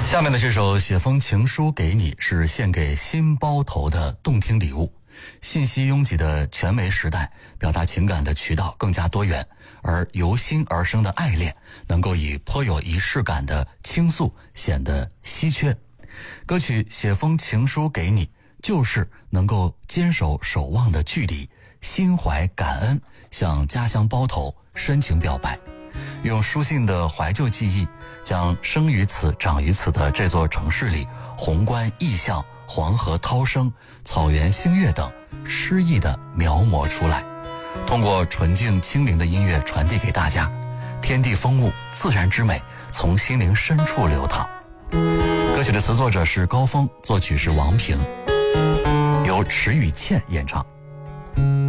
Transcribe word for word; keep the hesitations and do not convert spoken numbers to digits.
下面的这首《写封情书给你》是献给新包头的动听礼物。信息拥挤的全媒时代，表达情感的渠道更加多元，而由心而生的爱恋能够以颇有仪式感的倾诉显得稀缺。歌曲《写封情书给你》就是能够坚守守望的距离，心怀感恩，向家乡包头深情表白，用书信的怀旧记忆，将生于此长于此的这座城市里宏观意象、黄河涛声、草原星月等诗意的描摹出来，通过纯净清灵的音乐传递给大家，天地风物、自然之美从心灵深处流淌。歌曲的词作者是高峰，作曲是王平，由迟雨倩演唱。